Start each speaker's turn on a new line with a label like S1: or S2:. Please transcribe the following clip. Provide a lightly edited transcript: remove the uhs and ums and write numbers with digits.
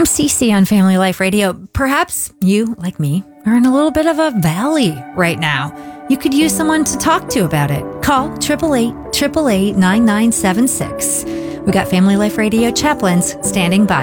S1: I'm Cece on Family Life Radio. Perhaps you, like me, are in a little bit of a valley right now. You could use someone to talk to about it. Call 888-888-9976. We got Family Life Radio chaplains standing by.